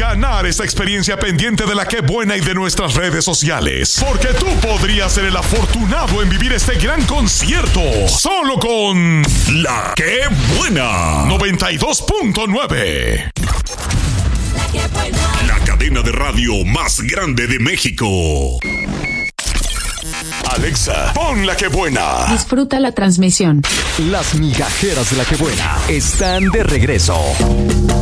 ganar esta experiencia pendiente de La Qué Buena y de nuestras redes sociales. Porque tú podrías ser el afortunado en vivir este gran concierto solo con La Qué Buena 92.9. La cadena de radio más grande de México. Alexa, pon La Qué Buena. Disfruta la transmisión. Las migajeras de La Qué Buena están de regreso.